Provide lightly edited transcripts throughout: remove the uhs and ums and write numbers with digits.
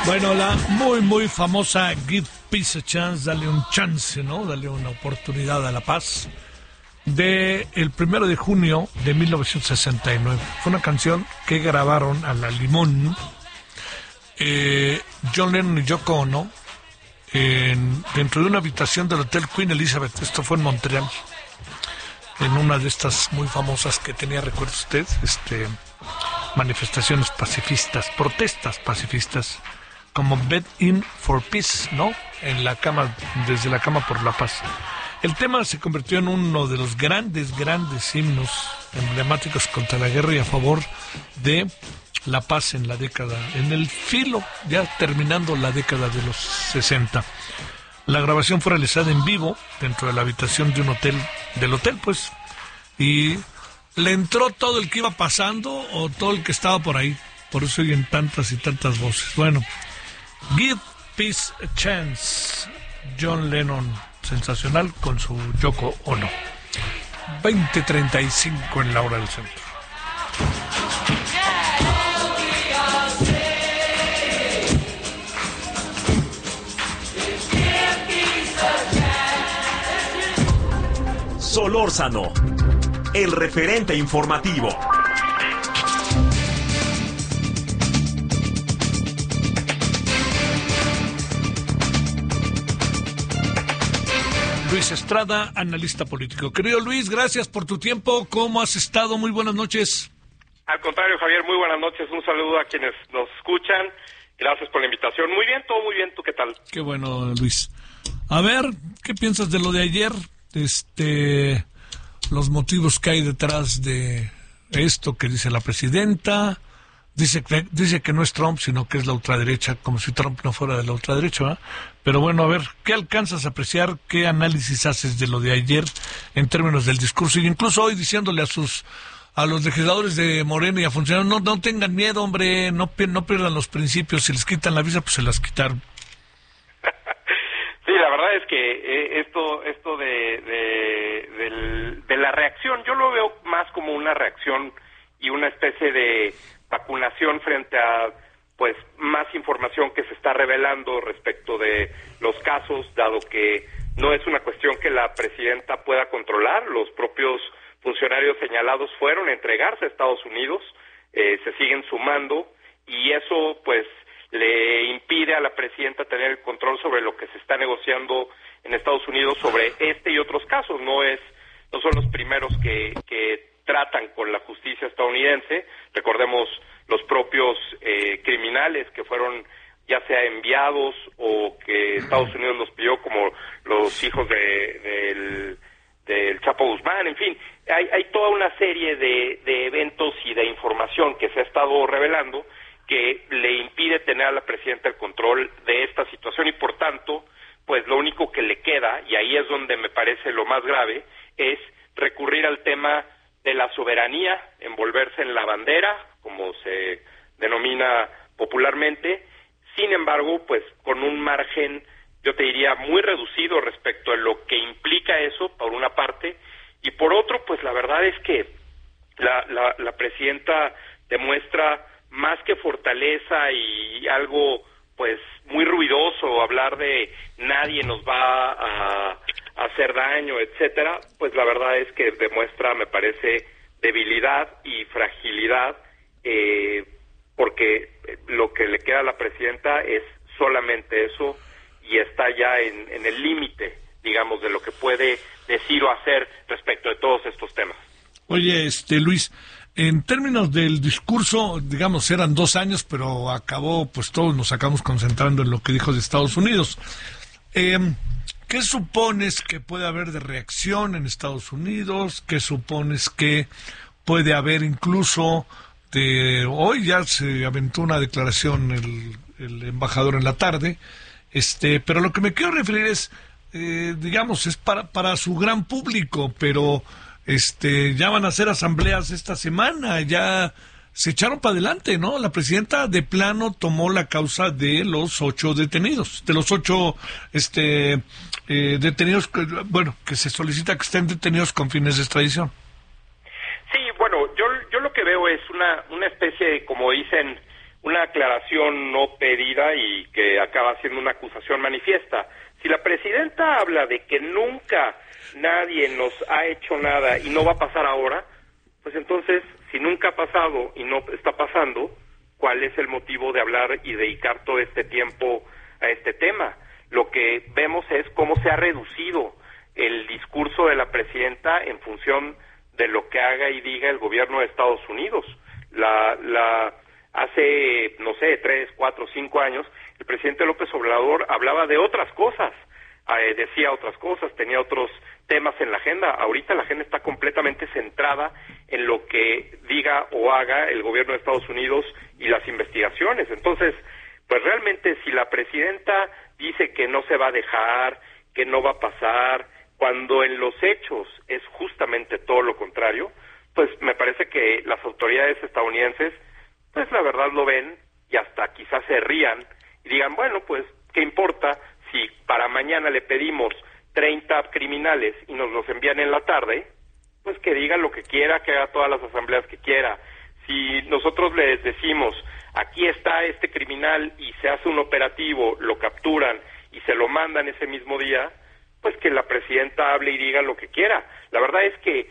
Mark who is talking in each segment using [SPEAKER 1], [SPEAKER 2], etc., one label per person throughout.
[SPEAKER 1] Bueno, la muy famosa Give Peace a Chance, dale un chance, ¿no? Dale una oportunidad a la paz, de el 1 de junio de 1969. Fue una canción que grabaron a la limón John Lennon y Yoko Ono dentro de una habitación del Hotel Queen Elizabeth. Esto fue en Montreal, en una de estas muy famosas que tenía, ¿recuerda usted? Manifestaciones pacifistas, protestas pacifistas, como Bed In for Peace, ¿no? En la cama, desde la cama por la paz. El tema se convirtió en uno de los grandes himnos emblemáticos contra la guerra y a favor de la paz en la década, en el filo, ya terminando la década de los 60. La grabación fue realizada en vivo dentro de la habitación de un hotel, del hotel, pues, y le entró todo el que iba pasando o todo el que estaba por ahí. Por eso oyen tantas y tantas voces. Bueno, Give Peace a Chance, John Lennon, sensacional, con su Yoko Ono. 20:35 en la hora del centro.
[SPEAKER 2] Solórzano, el referente informativo.
[SPEAKER 1] Luis Estrada, analista político. Querido Luis, gracias por tu tiempo. ¿Cómo has estado? Muy buenas noches.
[SPEAKER 3] Al contrario, Javier, muy buenas noches. Un saludo a quienes nos escuchan. Gracias por la invitación. Muy bien, todo muy bien. ¿Tú qué tal?
[SPEAKER 1] Qué bueno, Luis. A ver, ¿qué piensas de lo de ayer? Los motivos que hay detrás de esto que dice la presidenta. Dice que no es Trump, sino que es la ultraderecha, como si Trump no fuera de la ultraderecha, ¿verdad? Pero bueno, a ver, ¿qué alcanzas a apreciar? ¿Qué análisis haces de lo de ayer en términos del discurso? Y incluso hoy diciéndole a los legisladores de Morena y a funcionarios, no tengan miedo, hombre, no pierdan los principios. Si les quitan la visa, pues se las quitaron.
[SPEAKER 3] Sí, la verdad es que esto de la reacción, yo lo veo más como una reacción y una especie de vacunación frente a pues más información que se está revelando respecto de los casos, dado que no es una cuestión que la presidenta pueda controlar. Los propios funcionarios señalados fueron a entregarse a Estados Unidos, se siguen sumando, y eso pues le impide a la presidenta tener el control sobre lo que se está negociando en Estados Unidos sobre este y otros casos. No son los primeros que tratan con la justicia estadounidense. Recordemos los propios criminales que fueron ya sea enviados o que Estados Unidos los pidió, como los hijos del Chapo Guzmán. En fin, hay toda una serie de eventos y de información que se ha estado revelando que le impide tener a la presidenta el control de esta situación, y por tanto, pues lo único que le queda, y ahí es donde me parece lo más grave, es recurrir al tema de la soberanía, envolverse en la bandera, como se denomina popularmente. Sin embargo, pues con un margen, yo te diría, muy reducido respecto a lo que implica eso, por una parte, y por otro, pues la verdad es que la presidenta demuestra más que fortaleza y algo pues muy ruidoso, hablar de nadie nos va a hacer daño, etcétera. Pues la verdad es que demuestra, me parece, debilidad y fragilidad, porque lo que le queda a la presidenta es solamente eso, y está ya en el límite, digamos, de lo que puede decir o hacer respecto de todos estos temas.
[SPEAKER 1] Oye, Luis, en términos del discurso, digamos, eran 2 años, pero acabó, pues todos nos acabamos concentrando en lo que dijo de Estados Unidos. ¿Qué supones que puede haber de reacción en Estados Unidos? ¿Qué supones que puede haber incluso de hoy? Ya se aventó una declaración el embajador en la tarde, pero lo que me quiero referir es, digamos, es para su gran público, pero ya van a hacer asambleas esta semana, ya se echaron para adelante, ¿no? La presidenta de plano tomó la causa de los 8 detenidos, de los 8 detenidos, que se solicita que estén detenidos con fines de extradición.
[SPEAKER 3] Sí, bueno, yo lo que veo es una especie de, como dicen una aclaración no pedida y que acaba siendo una acusación manifiesta. Si la presidenta habla de que nunca nadie nos ha hecho nada y no va a pasar ahora, pues entonces, si nunca ha pasado y no está pasando, ¿cuál es el motivo de hablar y dedicar todo este tiempo a este tema? Lo que vemos es cómo se ha reducido el discurso de la presidenta en función de lo que haga y diga el gobierno de Estados Unidos. Hace, no sé, 3, 4, 5 años, el presidente López Obrador hablaba de otras cosas, decía otras cosas, tenía otros temas en la agenda. Ahorita la agenda está completamente centrada en lo que diga o haga el gobierno de Estados Unidos y las investigaciones. Entonces, pues realmente si la presidenta dice que no se va a dejar, que no va a pasar, cuando en los hechos es justamente todo lo contrario, pues me parece que las autoridades estadounidenses pues la verdad lo ven y hasta quizás se rían y digan, bueno, pues, ¿qué importa si para mañana le pedimos 30 criminales y nos los envían en la tarde? Pues que diga lo que quiera, que haga todas las asambleas que quiera. Si nosotros les decimos, aquí está este criminal y se hace un operativo, lo capturan y se lo mandan ese mismo día, pues que la presidenta hable y diga lo que quiera. La verdad es que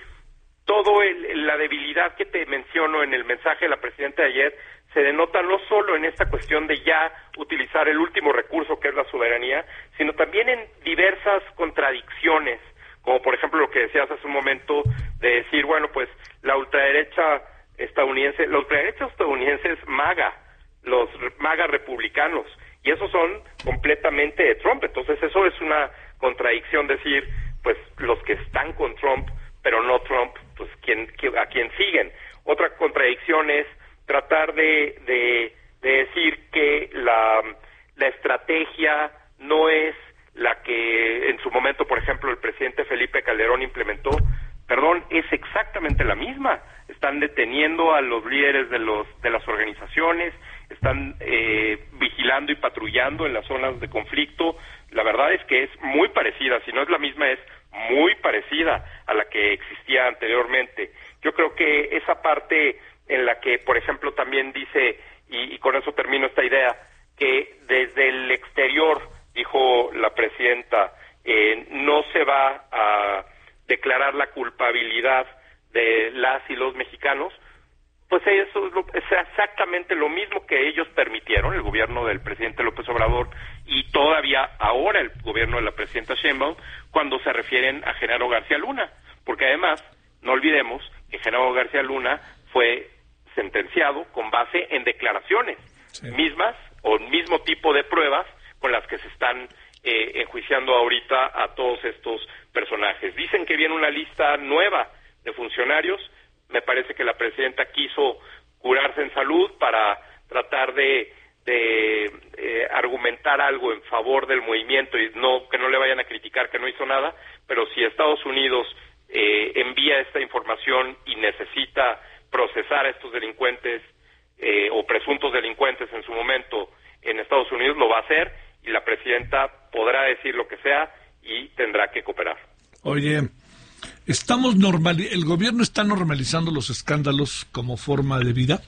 [SPEAKER 3] la debilidad que te menciono en el mensaje de la presidenta de ayer se denota no solo en esta cuestión de ya utilizar el último recurso que es la soberanía, sino también en diversas contradicciones, como por ejemplo lo que decías hace un momento de decir, bueno, pues la ultraderecha estadounidense es MAGA, los MAGA republicanos, y esos son completamente de Trump. Entonces eso es una contradicción, decir, pues los que están con Trump pero no Trump, pues a quién siguen. Otra contradicción es tratar de decir que la estrategia no es la que en su momento, por ejemplo, el presidente Felipe Calderón implementó. Perdón, es exactamente la misma. Están deteniendo a los líderes de las organizaciones, están vigilando y patrullando en las zonas de conflicto. La verdad es que es muy parecida, si no es la misma, es muy parecida a la que existía anteriormente. Yo creo que esa parte en la que, por ejemplo, también dice, y con eso termino esta idea, que desde el exterior, dijo la presidenta, no se va a declarar la culpabilidad de las y los mexicanos, pues eso es exactamente lo mismo que ellos permitieron, el gobierno del presidente López Obrador y todavía ahora el gobierno de la presidenta Sheinbaum, cuando se refieren a Genaro García Luna, porque además, no olvidemos que Genaro García Luna fue sentenciado con base en declaraciones mismas o mismo tipo de pruebas con las que se están enjuiciando ahorita a todos estos personajes. Dicen que viene una lista nueva de funcionarios. Me parece que la presidenta quiso curarse en salud para tratar de argumentar algo en favor del movimiento y que no le vayan a criticar que no hizo nada, pero si Estados Unidos envía esta información y necesita procesar a estos delincuentes o presuntos delincuentes en su momento en Estados Unidos, lo va a hacer y la presidenta podrá decir lo que sea y tendrá que cooperar.
[SPEAKER 1] Oye, ¿el gobierno está normalizando los escándalos como forma de vida?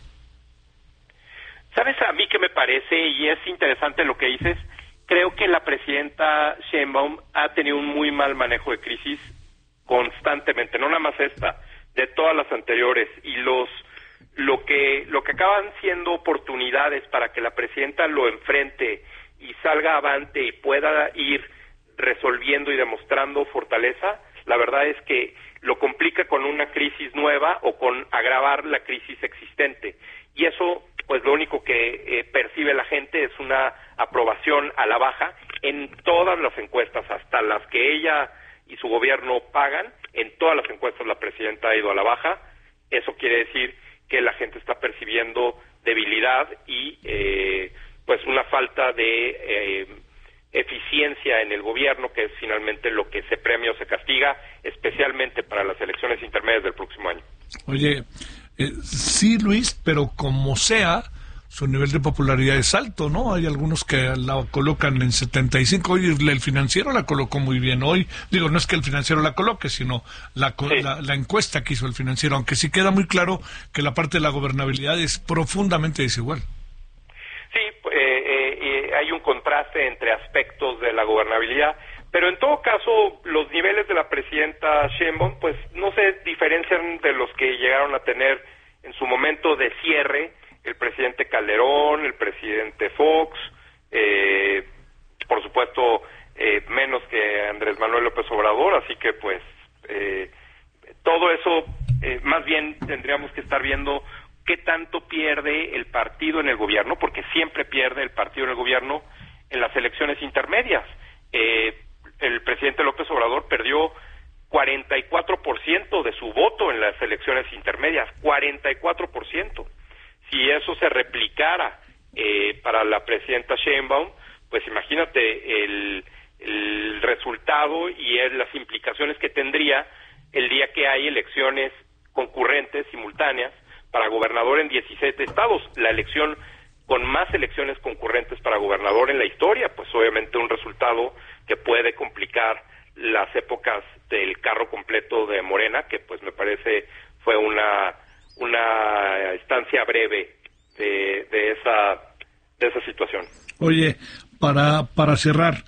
[SPEAKER 3] ¿Sabes a mí qué me parece? Y es interesante lo que dices. Creo que la presidenta Sheinbaum ha tenido un muy mal manejo de crisis constantemente, no nada más esta, de todas las anteriores, y lo que acaban siendo oportunidades para que la presidenta lo enfrente y salga avante y pueda ir resolviendo y demostrando fortaleza, la verdad es que lo complica con una crisis nueva o con agravar la crisis existente. Y eso, pues lo único que percibe la gente es una aprobación a la baja en todas las encuestas, hasta las que ella y su gobierno pagan. En todas las encuestas la presidenta ha ido a la baja. Eso quiere decir que la gente está percibiendo debilidad y pues una falta de eficiencia en el gobierno, que es finalmente lo que se premia o se castiga, especialmente para las elecciones intermedias del próximo año.
[SPEAKER 1] Oye, sí, Luis, pero como sea, su nivel de popularidad es alto, ¿no? Hay algunos que la colocan en 75. Hoy el Financiero la colocó muy bien hoy. Digo, no es que el Financiero la coloque, sino la encuesta que hizo el Financiero, aunque sí queda muy claro que la parte de la gobernabilidad es profundamente desigual.
[SPEAKER 3] Sí, hay un contraste entre aspectos de la gobernabilidad, pero en todo caso los niveles de la presidenta Sheinbaum pues no se diferencian de los que llegaron a tener en su momento de cierre el presidente Calderón, el presidente Fox, por supuesto menos que Andrés Manuel López Obrador, así que pues todo eso más bien tendríamos que estar viendo qué tanto pierde el partido en el gobierno, porque siempre pierde el partido en el gobierno en las elecciones intermedias. El presidente López Obrador perdió 44% de su voto en las elecciones intermedias, 44%. Si eso se replicara para la presidenta Sheinbaum, pues imagínate el resultado y las implicaciones que tendría el día que hay elecciones concurrentes, simultáneas, para gobernador en 17 estados, la elección con más elecciones concurrentes para gobernador en la historia, pues obviamente un resultado que puede complicar las épocas del carro completo de Morena, que pues me parece fue una estancia breve de esa situación.
[SPEAKER 1] Oye, para cerrar,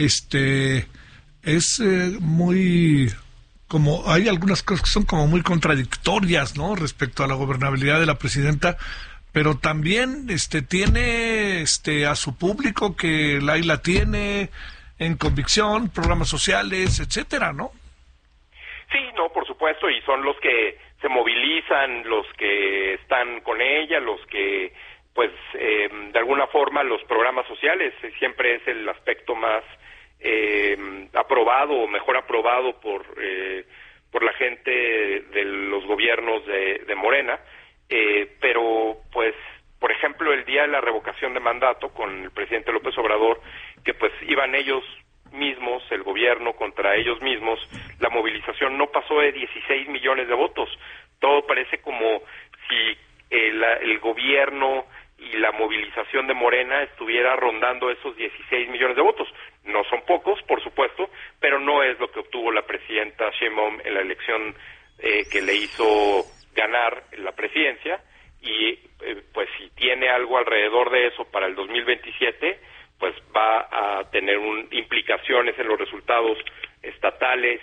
[SPEAKER 1] es muy... como hay algunas cosas que son como muy contradictorias, ¿no?, respecto a la gobernabilidad de la presidenta, pero también tiene a su público que ahí la tiene en convicción, programas sociales, etcétera, ¿no?
[SPEAKER 3] Sí, no, por supuesto, y son los que se movilizan, los que están con ella, los que, pues, de alguna forma los programas sociales siempre es el aspecto más aprobado o mejor aprobado por la gente de los gobiernos de Morena, pero pues por ejemplo el día de la revocación de mandato con el presidente López Obrador, que pues iban ellos mismos, el gobierno contra ellos mismos, la movilización no pasó de 16 millones de votos. Todo parece como si el gobierno y la movilización de Morena estuviera rondando esos 16 millones de votos. No son pocos, por supuesto, pero no es lo que obtuvo la presidenta Sheinbaum en la elección que le hizo ganar la presidencia, y pues si tiene algo alrededor de eso para el 2027, pues va a tener implicaciones en los resultados estatales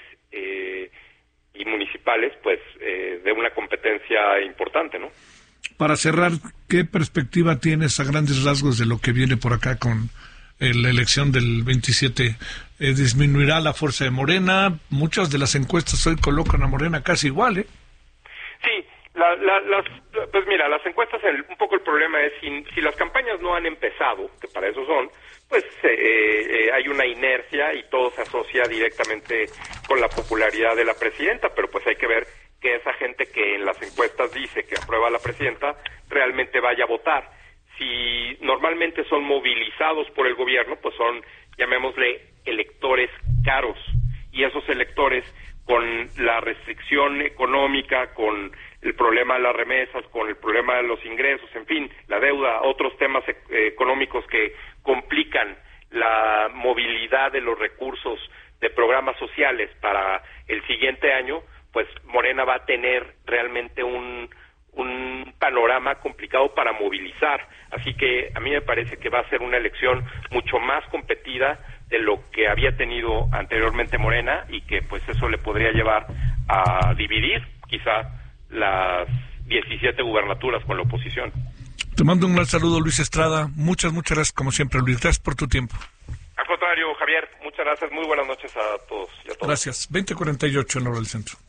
[SPEAKER 3] y municipales, pues de una competencia importante, ¿no?
[SPEAKER 1] Para cerrar, ¿qué perspectiva tienes a grandes rasgos de lo que viene por acá con la elección del 27? ¿Disminuirá la fuerza de Morena? Muchas de las encuestas hoy colocan a Morena casi igual, ¿eh?
[SPEAKER 3] Sí, pues mira, las encuestas, un poco el problema es si las campañas no han empezado, que para eso son, pues hay una inercia y todo se asocia directamente con la popularidad de la presidenta, pero pues hay que ver que esa gente que en las encuestas dice que aprueba a la presidenta realmente vaya a votar. Si normalmente son movilizados por el gobierno, pues son, llamémosle, electores caros, y esos electores con la restricción económica, con el problema de las remesas, con el problema de los ingresos, en fin, la deuda, otros temas económicos que complican la movilidad de los recursos de programas sociales para el siguiente año, pues Morena va a tener realmente un panorama complicado para movilizar. Así que a mí me parece que va a ser una elección mucho más competida de lo que había tenido anteriormente Morena, y que pues eso le podría llevar a dividir quizá las 17 gubernaturas con la oposición.
[SPEAKER 1] Te mando un gran saludo, Luis Estrada. Muchas gracias, como siempre, Luis. Gracias por tu tiempo.
[SPEAKER 3] Al contrario, Javier, muchas gracias. Muy buenas noches a todos y a todas.
[SPEAKER 1] Gracias. 20:48 en hora del centro.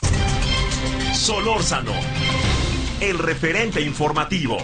[SPEAKER 2] Solórzano, el referente informativo.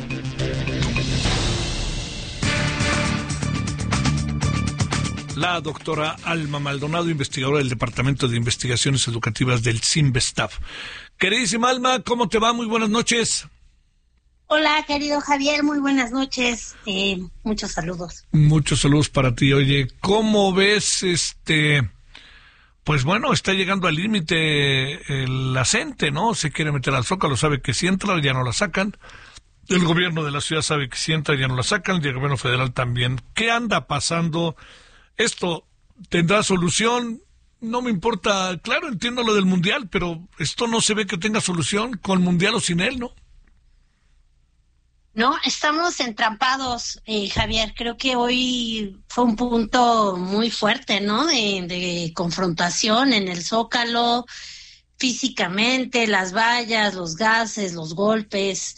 [SPEAKER 1] La doctora Alma Maldonado, investigadora del Departamento de Investigaciones Educativas del CINVESTAF. Queridísima Alma, ¿cómo te va? Muy buenas noches.
[SPEAKER 4] Hola, querido Javier, muy buenas noches. Muchos saludos.
[SPEAKER 1] Muchos saludos para ti. Oye, ¿cómo ves Pues bueno, está llegando al límite la CENTE, ¿no? Se quiere meter al Zócalo, sabe que si entra ya no la sacan. El gobierno de la ciudad sabe que si entra ya no la sacan, y el gobierno federal también. ¿Qué anda pasando? ¿Esto tendrá solución? No me importa, claro, entiendo lo del Mundial, pero esto no se ve que tenga solución con Mundial o sin él, ¿no?
[SPEAKER 4] No, estamos entrampados, Javier. Creo que hoy fue un punto muy fuerte, ¿no? De confrontación en el Zócalo, físicamente, las vallas, los gases, los golpes.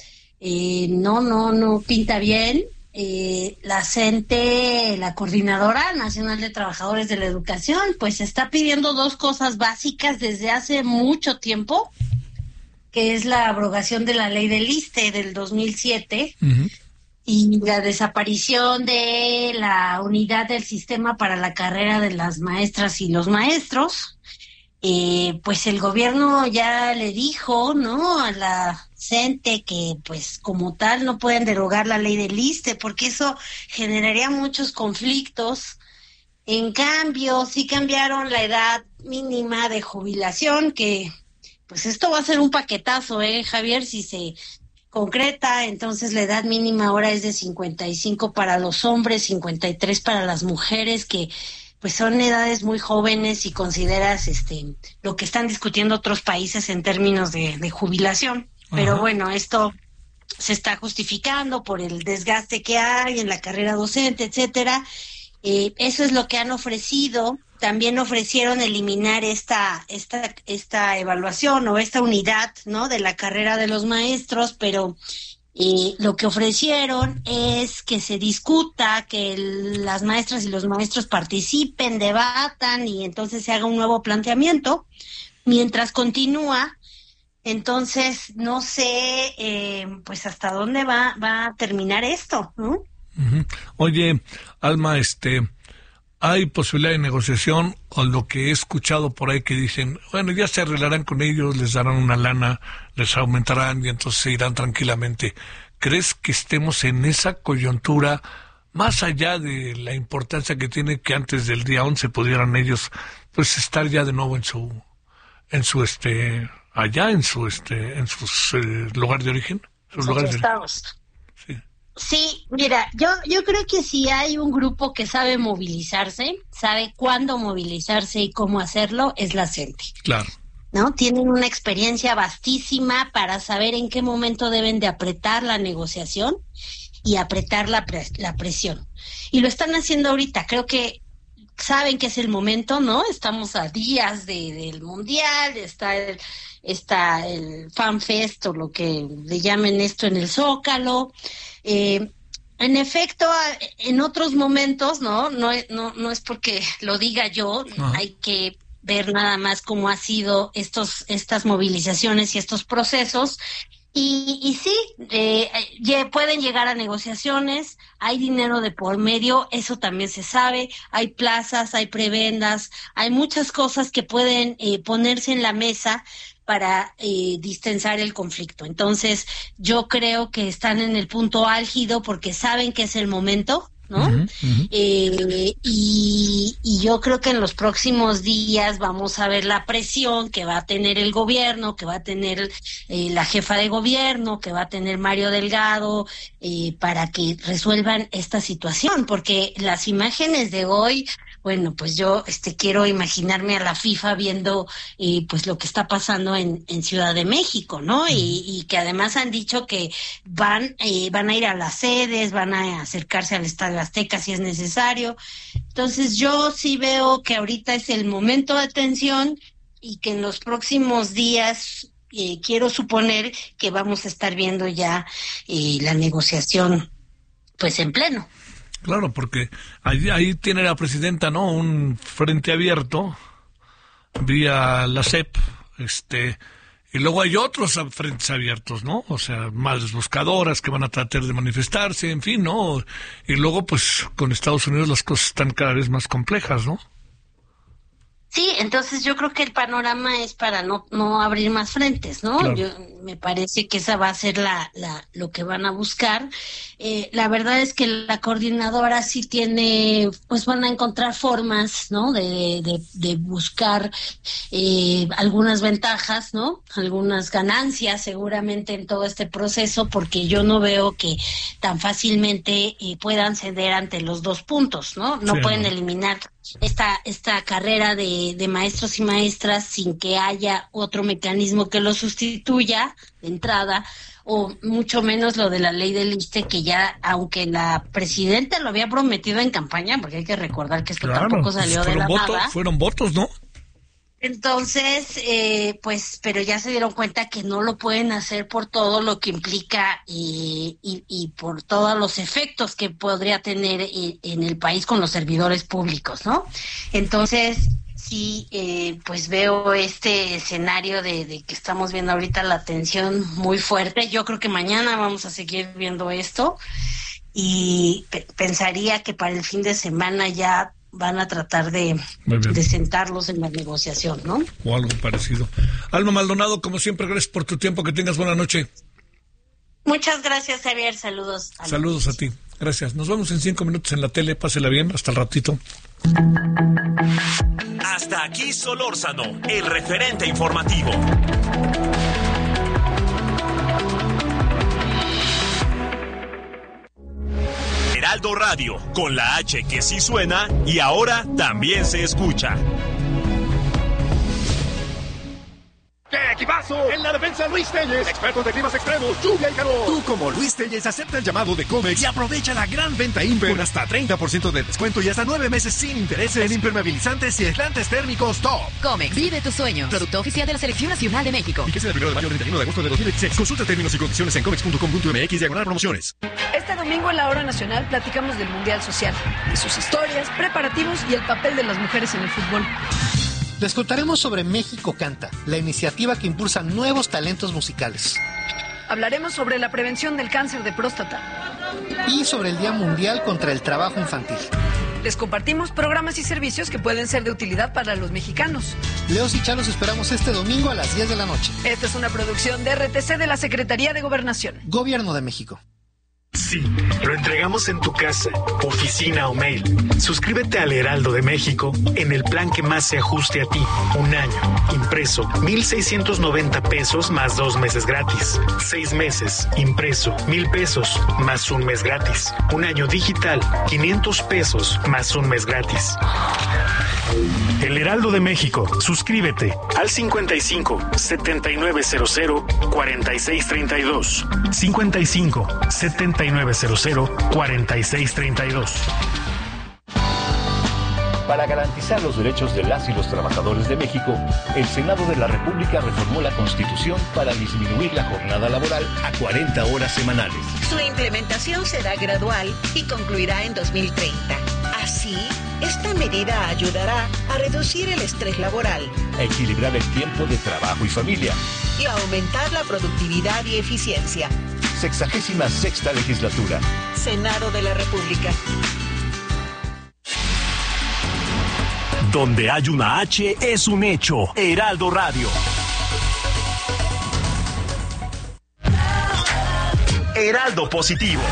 [SPEAKER 4] No pinta bien. La CENTE, la Coordinadora Nacional de Trabajadores de la Educación, pues está pidiendo dos cosas básicas desde hace mucho tiempo, que es la abrogación de la ley del ISSSTE del 2007 y la desaparición de la unidad del sistema para la carrera de las maestras y los maestros. Pues el gobierno ya le dijo, ¿no?, a la CENTE que pues como tal no pueden derogar la ley del ISSSTE porque eso generaría muchos conflictos. En cambio, sí cambiaron la edad mínima de jubilación, que pues esto va a ser un paquetazo, Javier, si se concreta. Entonces la edad mínima ahora es de 55 para los hombres, 53 para las mujeres, que pues son edades muy jóvenes si consideras lo que están discutiendo otros países en términos de jubilación. Pero bueno, esto se está justificando por el desgaste que hay en la carrera docente, etcétera. Eso es lo que han ofrecido. También ofrecieron eliminar esta evaluación o esta unidad, ¿no?, de la carrera de los maestros, pero lo que ofrecieron es que se discuta, que las maestras y los maestros participen, debatan y entonces se haga un nuevo planteamiento mientras continúa. Entonces no sé pues hasta dónde va a terminar esto, ¿no?
[SPEAKER 1] Oye, Alma, ¿hay posibilidad de negociación? O lo que he escuchado por ahí que dicen, bueno, ya se arreglarán con ellos, les darán una lana, les aumentarán y entonces se irán tranquilamente. ¿Crees que estemos en esa coyuntura, más allá de la importancia que tiene que antes del día 11 pudieran ellos pues estar ya de nuevo en su lugar de origen, sus lugares de
[SPEAKER 4] estados?
[SPEAKER 1] Sí.
[SPEAKER 4] Sí, mira, yo creo que si hay un grupo que sabe movilizarse, sabe cuándo movilizarse y cómo hacerlo, es la CENTE.
[SPEAKER 1] Claro.
[SPEAKER 4] ¿No? Tienen una experiencia vastísima para saber en qué momento deben de apretar la negociación y apretar la presión. Y lo están haciendo ahorita. Creo que saben que es el momento, ¿no? Estamos a días del Mundial, está el Fan Fest o lo que le llamen esto en el Zócalo. En efecto, en otros momentos, no es porque lo diga yo, hay que ver nada más cómo ha sido estas movilizaciones y estos procesos. Y sí, pueden llegar a negociaciones, hay dinero de por medio, eso también se sabe, hay plazas, hay prebendas, hay muchas cosas que pueden ponerse en la mesa para distensar el conflicto. Entonces, yo creo que están en el punto álgido porque saben que es el momento, ¿no? Y yo creo que en los próximos días vamos a ver la presión que va a tener el gobierno, que va a tener la jefa de gobierno, que va a tener Mario Delgado, para que resuelvan esta situación, porque las imágenes de hoy, bueno, pues yo quiero imaginarme a la FIFA viendo pues lo que está pasando en Ciudad de México, ¿no? Y que además han dicho que van a ir a las sedes, van a acercarse al Estadio Azteca si es necesario. Entonces yo sí veo que ahorita es el momento de tensión y que en los próximos días quiero suponer que vamos a estar viendo ya la negociación pues en pleno.
[SPEAKER 1] Claro, porque ahí tiene la presidenta, ¿no?, un frente abierto vía la SEP, y luego hay otros frentes abiertos, ¿no? O sea, madres buscadoras que van a tratar de manifestarse, en fin, ¿no? Y luego, pues, con Estados Unidos las cosas están cada vez más complejas, ¿no?
[SPEAKER 4] Sí, entonces yo creo que el panorama es para no abrir más frentes, ¿no?
[SPEAKER 1] Claro.
[SPEAKER 4] Me parece que esa va a ser lo que van a buscar. La verdad es que la coordinadora sí pues van a encontrar formas, ¿no? De buscar algunas ventajas, ¿no? Algunas ganancias seguramente en todo este proceso, porque yo no veo que tan fácilmente puedan ceder ante los dos puntos, ¿no? No
[SPEAKER 1] Sí,
[SPEAKER 4] pueden
[SPEAKER 1] no.
[SPEAKER 4] eliminar esta carrera de maestros y maestras sin que haya otro mecanismo que lo sustituya de entrada, o mucho menos lo de la ley del ISSSTE, que ya, aunque la presidenta lo había prometido en campaña, porque hay que recordar que esto tampoco salió de la nada.
[SPEAKER 1] Fueron votos, ¿no?
[SPEAKER 4] Entonces, pero ya se dieron cuenta que no lo pueden hacer por todo lo que implica y por todos los efectos que podría tener en el país con los servidores públicos, ¿no? Entonces, sí, pues veo este escenario de que estamos viendo ahorita, la tensión muy fuerte. Yo creo que mañana vamos a seguir viendo esto y pensaría que para el fin de semana ya van a tratar de sentarlos en la negociación, ¿no?
[SPEAKER 1] O algo parecido. Alma Maldonado, como siempre, gracias por tu tiempo. Que tengas buena noche.
[SPEAKER 4] Muchas gracias, Javier. Saludos.
[SPEAKER 1] Saludos a ti. Gracias. Nos vemos en 5 minutos en la tele. Pásela bien. Hasta el ratito.
[SPEAKER 2] Hasta aquí Solórzano, el referente informativo. Heraldo Radio, con la H que sí suena y ahora también se escucha.
[SPEAKER 5] ¡Qué equipazo! En la defensa, Luis Telles, expertos de climas extremos, lluvia y calor. Tú, como Luis Telles, acepta el llamado de Comex y aprovecha la gran venta Imper con hasta 30% de descuento y hasta 9 meses sin intereses en impermeabilizantes y aislantes térmicos top.
[SPEAKER 6] Comex, vive tus sueños. Producto oficial de la Selección Nacional de México.
[SPEAKER 5] Fíjese del 1 de mayo al 31 de agosto de 2016. Consulta términos y condiciones en comex.com.mx/promociones.
[SPEAKER 7] Este domingo en la Hora Nacional platicamos del Mundial Social, de sus historias, preparativos y el papel de las mujeres en el fútbol.
[SPEAKER 8] Les contaremos sobre México Canta, la iniciativa que impulsa nuevos talentos musicales.
[SPEAKER 7] Hablaremos sobre la prevención del cáncer de próstata.
[SPEAKER 8] Y sobre el Día Mundial contra el Trabajo Infantil.
[SPEAKER 7] Les compartimos programas y servicios que pueden ser de utilidad para los mexicanos.
[SPEAKER 8] Leos y Chalos esperamos este domingo a las 10 de la noche.
[SPEAKER 7] Esta es una producción de RTC de la Secretaría de Gobernación.
[SPEAKER 8] Gobierno de México.
[SPEAKER 9] Sí, lo entregamos en tu casa, oficina o mail. Suscríbete al Heraldo de México en el plan que más se ajuste a ti. Un año, impreso, 1,690 pesos más 2 meses gratis. 6 meses, impreso, 1,000 pesos más 1 mes gratis. Un año digital, 500 pesos más 1 mes gratis. El Heraldo de México. Suscríbete al 55 7900 4632. 55 7900 4632.
[SPEAKER 10] Para garantizar los derechos de las y los trabajadores de México, el Senado de la República reformó la Constitución para disminuir la jornada laboral a 40 horas semanales.
[SPEAKER 11] Su implementación será gradual y concluirá en 2030. Así, esta medida ayudará a reducir el estrés laboral,
[SPEAKER 10] a equilibrar el tiempo de trabajo y familia
[SPEAKER 11] y a aumentar la productividad y eficiencia.
[SPEAKER 10] 66ª legislatura.
[SPEAKER 11] Senado de la República.
[SPEAKER 2] Donde hay una H es un hecho. Heraldo Radio. Heraldo Positivo.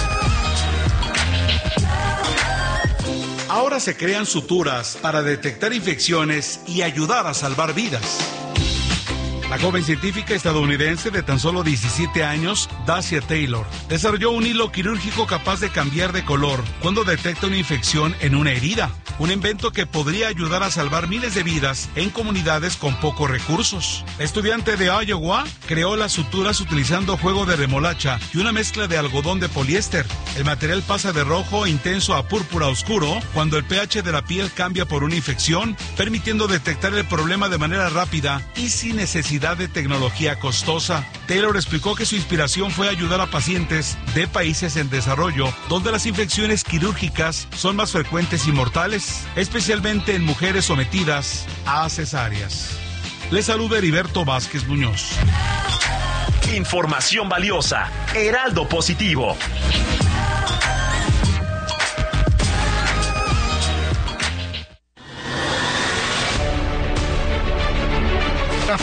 [SPEAKER 12] Ahora se crean suturas para detectar infecciones y ayudar a salvar vidas. La joven científica estadounidense de tan solo 17 años, Dacia Taylor, desarrolló un hilo quirúrgico capaz de cambiar de color cuando detecta una infección en una herida. Un invento que podría ayudar a salvar miles de vidas en comunidades con pocos recursos. La estudiante de Iowa creó las suturas utilizando jugo de remolacha y una mezcla de algodón de poliéster. El material pasa de rojo intenso a púrpura oscuro cuando el pH de la piel cambia por una infección, permitiendo detectar el problema de manera rápida y sin necesidad de tecnología costosa. Taylor explicó que su inspiración fue ayudar a pacientes de países en desarrollo, donde las infecciones quirúrgicas son más frecuentes y mortales, especialmente en mujeres sometidas a cesáreas. Les saluda Heriberto Vázquez Muñoz.
[SPEAKER 2] Información valiosa. Heraldo Positivo.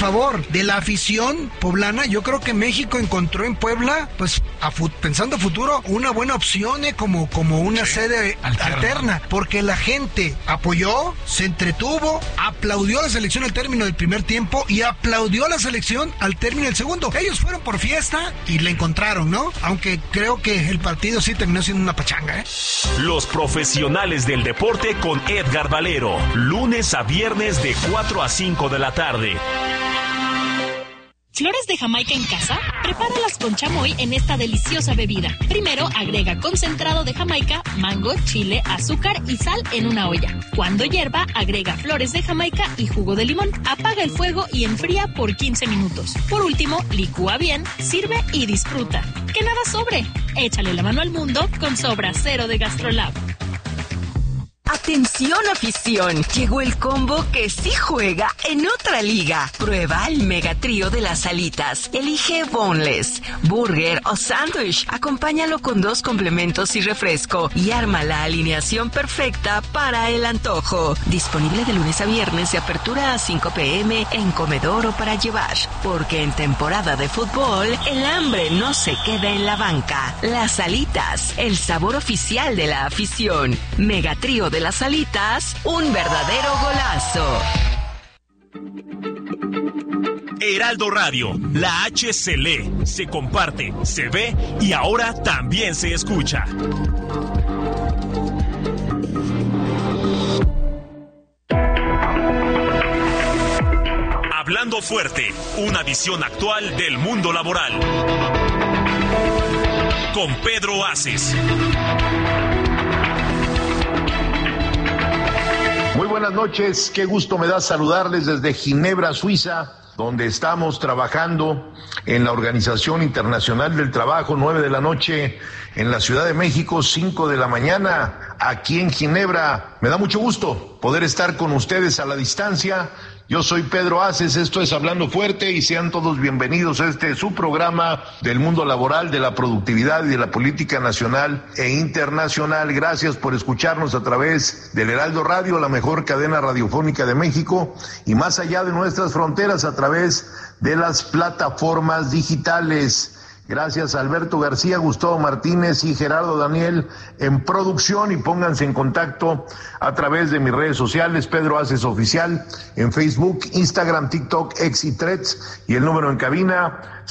[SPEAKER 13] favor de la afición poblana. Yo creo que México encontró en Puebla, pues pensando a futuro, una buena opción como una sede alterna, porque la gente apoyó, se entretuvo, aplaudió a la selección al término del primer tiempo y aplaudió a la selección al término del segundo. Ellos fueron por fiesta y la encontraron, ¿no? Aunque creo que el partido sí terminó siendo una pachanga, ¿eh?
[SPEAKER 2] Los profesionales del deporte con Edgar Valero, lunes a viernes de 4 a 5 de la tarde.
[SPEAKER 14] ¿Flores de Jamaica en casa? Prepáralas con chamoy en esta deliciosa bebida. Primero agrega concentrado de Jamaica, mango, chile, azúcar y sal en una olla. Cuando hierva, agrega flores de Jamaica y jugo de limón. Apaga el fuego y enfría por 15 minutos. Por último, licúa bien, sirve y disfruta. Que nada sobre. Échale la mano al mundo con Sobra Cero de Gastrolab.
[SPEAKER 15] ¡Atención, afición! Llegó el combo que sí juega en otra liga. Prueba el mega trío de las alitas. Elige boneless, burger o sándwich. Acompáñalo con 2 complementos y refresco. Y arma la alineación perfecta para el antojo. Disponible de lunes a viernes de apertura a 5 p.m. en comedor o para llevar. Porque en temporada de fútbol, el hambre no se queda en la banca. Las alitas, el sabor oficial de la afición. Mega trío de las alitas, un verdadero golazo.
[SPEAKER 2] Heraldo Radio, la H se lee, se comparte, se ve y ahora también se escucha. Hablando fuerte, una visión actual del mundo laboral. Con Pedro Aces.
[SPEAKER 16] Muy buenas noches, qué gusto me da saludarles desde Ginebra, Suiza, donde estamos trabajando en la Organización Internacional del Trabajo, 9 de la noche en la Ciudad de México, 5 de la mañana, aquí en Ginebra. Me da mucho gusto poder estar con ustedes a la distancia. Yo soy Pedro Aces, esto es Hablando Fuerte y sean todos bienvenidos a este su programa del mundo laboral, de la productividad y de la política nacional e internacional. Gracias por escucharnos a través del Heraldo Radio, la mejor cadena radiofónica de México y más allá de nuestras fronteras a través de las plataformas digitales. Gracias a Alberto García, Gustavo Martínez y Gerardo Daniel en producción y pónganse en contacto a través de mis redes sociales, Pedro Aces Oficial, en Facebook, Instagram, TikTok, X y Threads y el número en cabina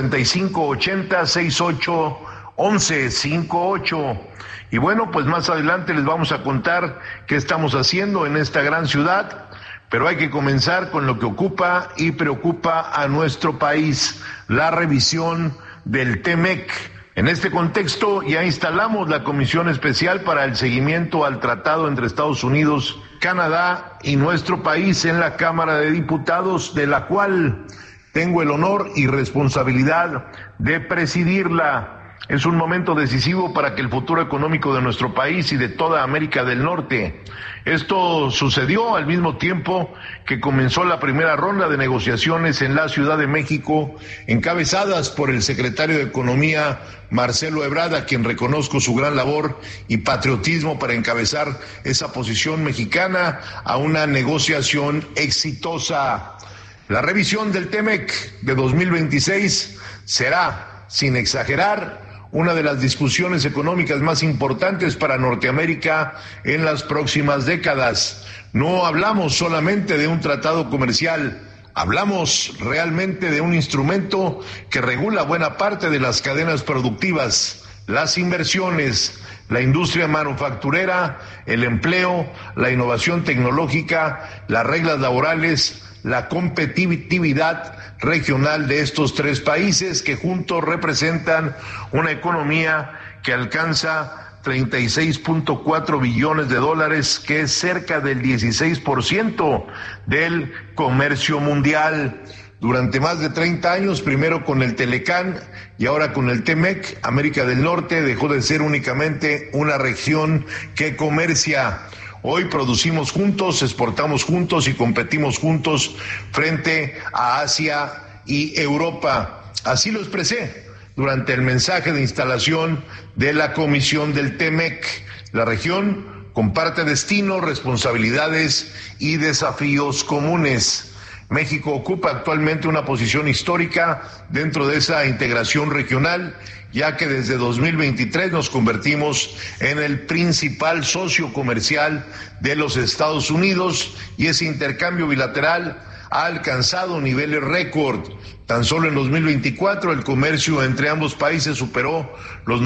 [SPEAKER 16] 5580-681158. Y bueno, pues más adelante les vamos a contar qué estamos haciendo en esta gran ciudad, pero hay que comenzar con lo que ocupa y preocupa a nuestro país, la revisión del TEMEC. En este contexto ya instalamos la Comisión Especial para el Seguimiento al Tratado entre Estados Unidos, Canadá y nuestro país en la Cámara de Diputados, de la cual tengo el honor y responsabilidad de presidirla. Es un momento decisivo para que el futuro económico de nuestro país y de toda América del Norte. Esto sucedió al mismo tiempo que comenzó la primera ronda de negociaciones en la Ciudad de México, encabezadas por el secretario de Economía, Marcelo Ebrard, a quien reconozco su gran labor y patriotismo para encabezar esa posición mexicana a una negociación exitosa. La revisión del TEMEC de 2026 será, sin exagerar, una de las discusiones económicas más importantes para Norteamérica en las próximas décadas. No hablamos solamente de un tratado comercial, hablamos realmente de un instrumento que regula buena parte de las cadenas productivas, las inversiones, la industria manufacturera, el empleo, la innovación tecnológica, las reglas laborales, la competitividad regional de estos 3 países que juntos representan una economía que alcanza 36.4 billones de dólares, que es cerca del 16% del comercio mundial. Durante más de 30 años, primero con el Telecán y ahora con el TEMEC, América del Norte dejó de ser únicamente una región que comercia. Hoy producimos juntos, exportamos juntos y competimos juntos frente a Asia y Europa. Así lo expresé durante el mensaje de instalación de la Comisión del TEMEC. La región comparte destinos, responsabilidades y desafíos comunes. México ocupa actualmente una posición histórica dentro de esa integración regional, ya que desde 2023 nos convertimos en el principal socio comercial de los Estados Unidos y ese intercambio bilateral ha alcanzado niveles récord. Tan solo en 2024 el comercio entre ambos países superó los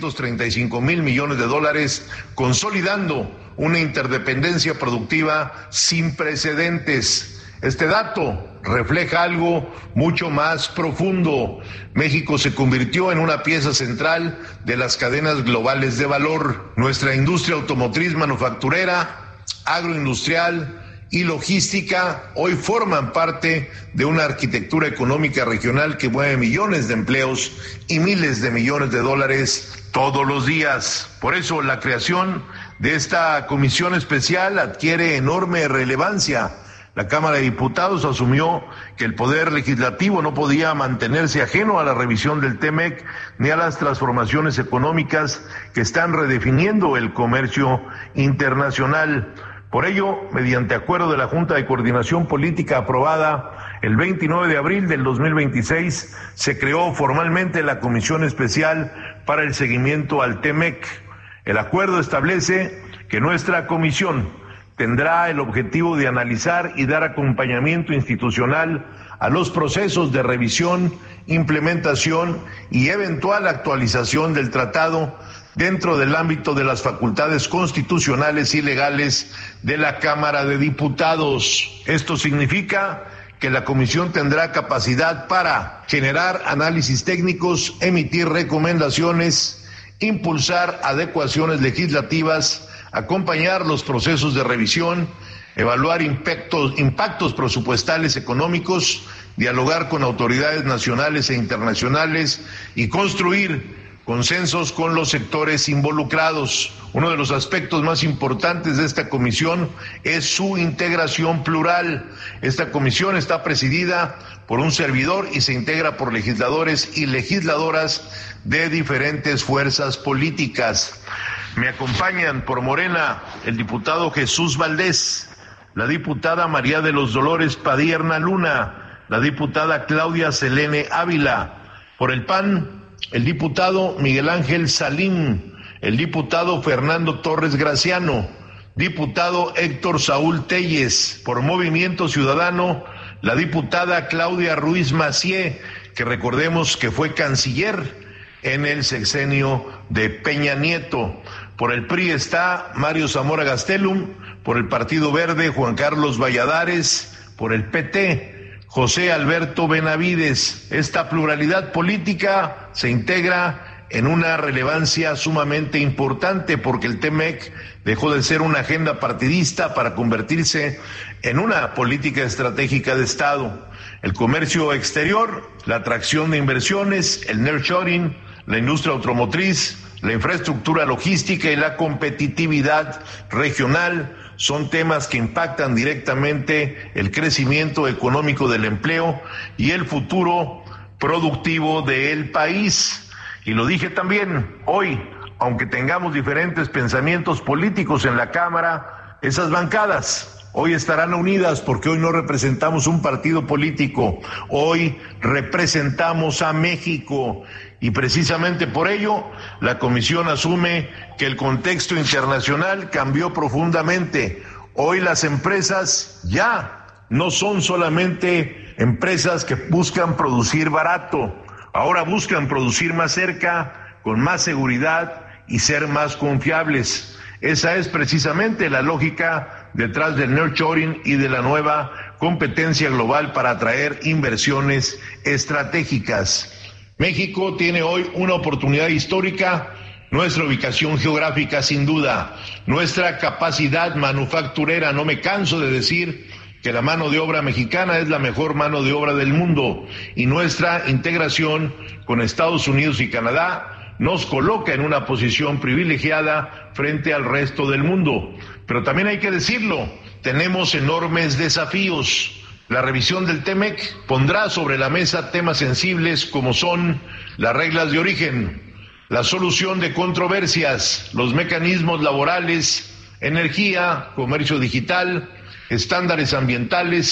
[SPEAKER 16] 935,000 millones de dólares, consolidando una interdependencia productiva sin precedentes. Este dato refleja algo mucho más profundo. México se convirtió en una pieza central de las cadenas globales de valor. Nuestra industria automotriz, manufacturera, agroindustrial y logística hoy forman parte de una arquitectura económica regional que mueve millones de empleos y miles de millones de dólares todos los días. Por eso la creación de esta comisión especial adquiere enorme relevancia. La Cámara de Diputados asumió que el Poder Legislativo no podía mantenerse ajeno a la revisión del TEMEC ni a las transformaciones económicas que están redefiniendo el comercio internacional. Por ello, mediante acuerdo de la Junta de Coordinación Política aprobada el 29 de abril del 2026, se creó formalmente la Comisión Especial para el Seguimiento al TEMEC. El acuerdo establece que nuestra comisión tendrá el objetivo de analizar y dar acompañamiento institucional a los procesos de revisión, implementación y eventual actualización del tratado dentro del ámbito de las facultades constitucionales y legales de la Cámara de Diputados. Esto significa que la comisión tendrá capacidad para generar análisis técnicos, emitir recomendaciones, impulsar adecuaciones legislativas, acompañar los procesos de revisión, evaluar impactos presupuestales económicos, dialogar con autoridades nacionales e internacionales y construir consensos con los sectores involucrados. Uno de los aspectos más importantes de esta comisión es su integración plural. Esta comisión está presidida por un servidor y se integra por legisladores y legisladoras de diferentes fuerzas políticas. Me acompañan por Morena el diputado Jesús Valdés, la diputada María de los Dolores Padierna Luna, la diputada Claudia Selene Ávila. Por el PAN, el diputado Miguel Ángel Salín, el diputado Fernando Torres Graciano, diputado Héctor Saúl Telles. Por Movimiento Ciudadano, la diputada Claudia Ruiz Macié, que recordemos que fue canciller en el sexenio de Peña Nieto. Por el PRI está Mario Zamora Gastelum, por el Partido Verde Juan Carlos Valladares, por el PT José Alberto Benavides. Esta pluralidad política se integra en una relevancia sumamente importante porque el TEMEC dejó de ser una agenda partidista para convertirse en una política estratégica de Estado. El comercio exterior, la atracción de inversiones, el nearshoring, la industria automotriz, la infraestructura logística y la competitividad regional son temas que impactan directamente el crecimiento económico del empleo y el futuro productivo del país. Y lo dije también hoy, aunque tengamos diferentes pensamientos políticos en la Cámara, esas bancadas hoy estarán unidas porque hoy no representamos un partido político, hoy representamos a México. Y precisamente por ello, la Comisión asume que el contexto internacional cambió profundamente. Hoy las empresas ya no son solamente empresas que buscan producir barato, ahora buscan producir más cerca, con más seguridad y ser más confiables. Esa es precisamente la lógica detrás del nearshoring y de la nueva competencia global para atraer inversiones estratégicas. México tiene hoy una oportunidad histórica, nuestra ubicación geográfica sin duda, nuestra capacidad manufacturera. No me canso de decir que la mano de obra mexicana es la mejor mano de obra del mundo y nuestra integración con Estados Unidos y Canadá nos coloca en una posición privilegiada frente al resto del mundo. Pero también hay que decirlo, tenemos enormes desafíos. La revisión del TEMEC pondrá sobre la mesa temas sensibles como son las reglas de origen, la solución de controversias, los mecanismos laborales, energía, comercio digital, estándares ambientales,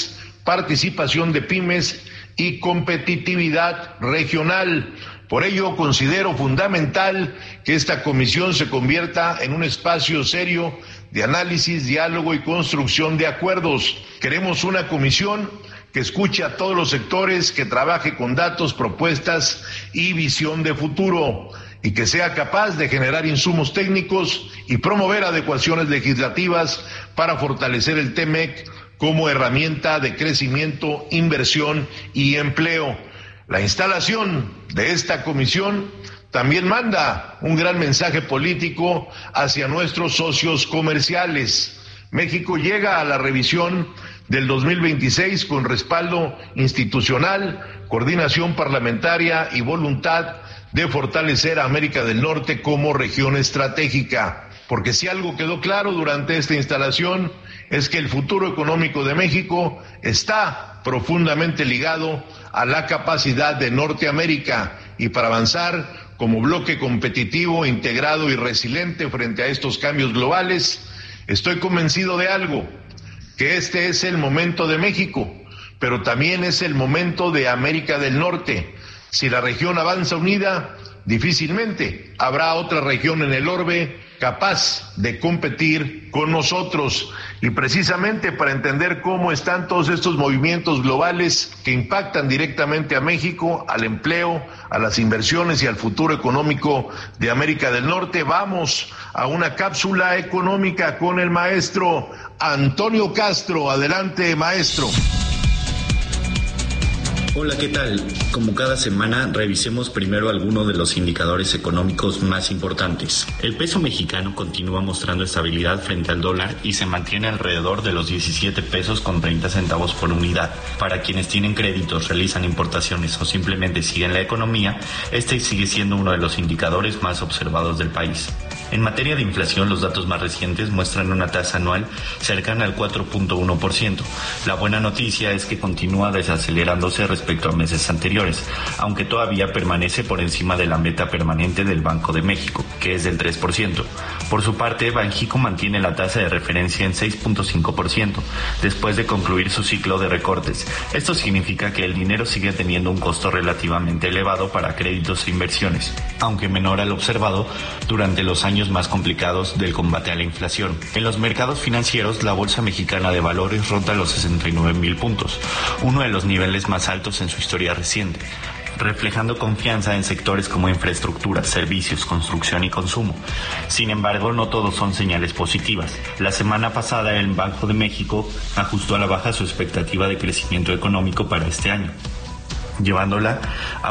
[SPEAKER 16] participación de pymes y competitividad regional. Por ello, considero fundamental que esta comisión se convierta en un espacio serio de análisis, diálogo y construcción de acuerdos. Queremos una comisión que escuche a todos los sectores, que trabaje con datos, propuestas y visión de futuro, y que sea capaz de generar insumos técnicos y promover adecuaciones legislativas para fortalecer el TEMEC como herramienta de crecimiento, inversión y empleo. La instalación de esta comisión también manda un gran mensaje político hacia nuestros socios comerciales. México llega a la revisión del 2026 con respaldo institucional, coordinación parlamentaria y voluntad de fortalecer a América del Norte como región estratégica. Porque si algo quedó claro durante esta instalación es que el futuro económico de México está profundamente ligado a la capacidad de Norteamérica, y para avanzar como bloque competitivo, integrado y resiliente frente a estos cambios globales, estoy convencido de algo, que este es el momento de México, pero también es el momento de América del Norte. Si la región avanza unida, difícilmente habrá otra región en el orbe capaz de competir con nosotros. Y precisamente para entender cómo están todos estos movimientos globales que impactan directamente a México, al empleo, a las inversiones y al futuro económico de América del Norte, vamos a una cápsula económica con el maestro Antonio Castro. Adelante, maestro.
[SPEAKER 17] Hola, ¿qué tal? Como cada semana, revisemos primero algunos de los indicadores económicos más importantes. El peso mexicano continúa mostrando estabilidad frente al dólar y se mantiene alrededor de los 17 pesos con 30 centavos por unidad. Para quienes tienen créditos, realizan importaciones o simplemente siguen la economía, este sigue siendo uno de los indicadores más observados del país. En materia de inflación, los datos más recientes muestran una tasa anual cercana al 4.1%. La buena noticia es que continúa desacelerándose respecto a meses anteriores, aunque todavía permanece por encima de la meta permanente del Banco de México, que es del 3%. Por su parte, Banxico mantiene la tasa de referencia en 6.5%, después de concluir su ciclo de recortes. Esto significa que el dinero sigue teniendo un costo relativamente elevado para créditos e inversiones, aunque menor al observado durante los años más complicados del combate a la inflación. En los mercados financieros, la Bolsa Mexicana de Valores ronda los 69,000 puntos, uno de los niveles más altos en su historia reciente, reflejando confianza en sectores como infraestructura, servicios, construcción y consumo. Sin embargo, no todos son señales positivas. La semana pasada, el Banco de México ajustó a la baja su expectativa de crecimiento económico para este año, llevándola a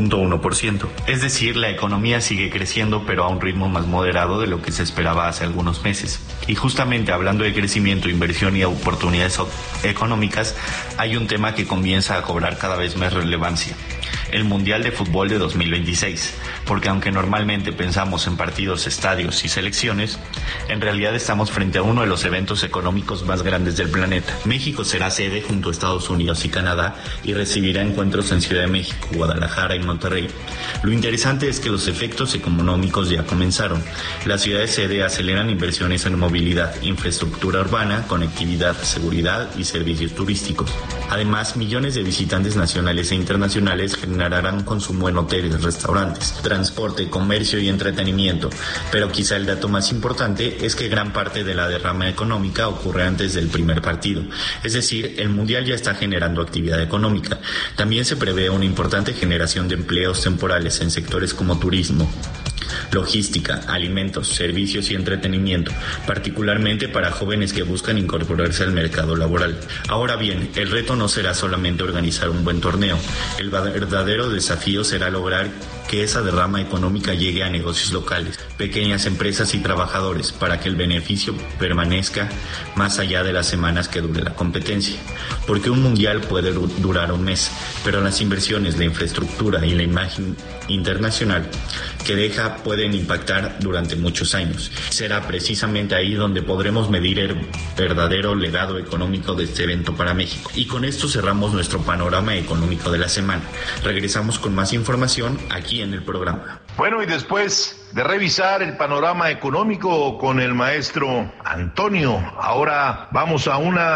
[SPEAKER 17] 1.1%. Es decir, la economía sigue creciendo, pero a un ritmo más moderado de lo que se esperaba hace algunos meses. Y justamente hablando de crecimiento, inversión y oportunidades económicas, hay un tema que comienza a cobrar cada vez más relevancia: el Mundial de Fútbol de 2026, porque aunque normalmente pensamos en partidos, estadios y selecciones, en realidad estamos frente a uno de los eventos económicos más grandes del planeta. México será sede junto a Estados Unidos y Canadá y recibirá encuentros en Ciudad de México, Guadalajara y Monterrey. Lo interesante es que los efectos económicos ya comenzaron. Las ciudades sede aceleran inversiones en movilidad, infraestructura urbana, conectividad, seguridad y servicios turísticos. Además, millones de visitantes nacionales e internacionales generarán consumo en hoteles, restaurantes, transporte, comercio y entretenimiento. Pero quizá el dato más importante es que gran parte de la derrama económica ocurre antes del primer partido. Es decir, el Mundial ya está generando actividad económica. También se prevé una importante generación de empleos temporales en sectores como turismo, logística, alimentos, servicios y entretenimiento, particularmente para jóvenes que buscan incorporarse al mercado laboral. Ahora bien, el reto no será solamente organizar un buen torneo. El verdadero desafío será lograr que esa derrama económica llegue a negocios locales, pequeñas empresas y trabajadores, para que el beneficio permanezca más allá de las semanas que dure la competencia. Porque un mundial puede durar un mes, pero las inversiones, la infraestructura y la imagen internacional que deja pueden impactar durante muchos años. Será precisamente ahí donde podremos medir el verdadero legado económico de este evento para México. Y con esto cerramos nuestro panorama económico de la semana. Regresamos con más información aquí en el programa.
[SPEAKER 16] Bueno, y después de revisar el panorama económico con el maestro Antonio, ahora vamos a una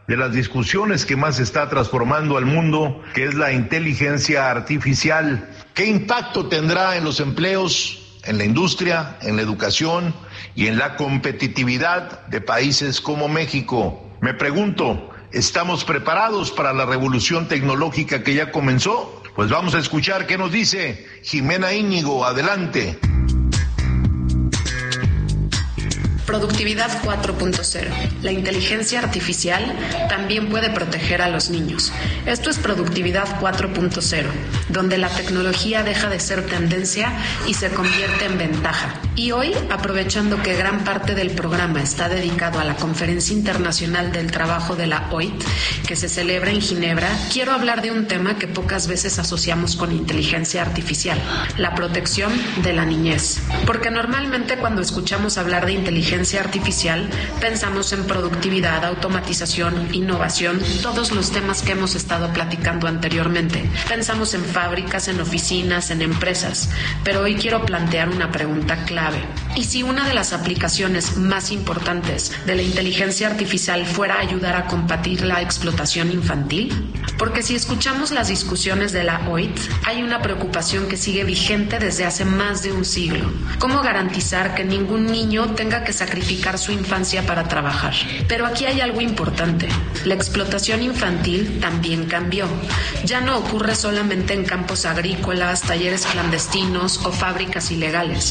[SPEAKER 16] de las discusiones que más está transformando al mundo, que es la inteligencia artificial. ¿Qué impacto tendrá en los empleos, en la industria, en la educación y en la competitividad de países como México? Me pregunto, ¿estamos preparados para la revolución tecnológica que ya comenzó? Pues vamos a escuchar qué nos dice Jimena Íñigo. Adelante.
[SPEAKER 18] Productividad 4.0. La inteligencia artificial también puede proteger a los niños. Esto es Productividad 4.0, donde la tecnología deja de ser tendencia y se convierte en ventaja. Y hoy, aprovechando que gran parte del programa está dedicado a la Conferencia Internacional del Trabajo de la OIT, que se celebra en Ginebra, quiero hablar de un tema que pocas veces asociamos con inteligencia artificial: la protección de la niñez. Porque normalmente cuando escuchamos hablar de inteligencia artificial pensamos en productividad, automatización, innovación, todos los temas que hemos estado platicando anteriormente. Pensamos en fábricas, en oficinas, en empresas, pero hoy quiero plantear una pregunta clave. ¿Y si una de las aplicaciones más importantes de la inteligencia artificial fuera ayudar a combatir la explotación infantil? Porque si escuchamos las discusiones de la OIT, hay una preocupación que sigue vigente desde hace más de un siglo. ¿Cómo garantizar que ningún niño tenga que sacrificar su infancia para trabajar? Pero aquí hay algo importante. La explotación infantil también cambió. Ya no ocurre solamente en campos agrícolas, talleres clandestinos o fábricas ilegales.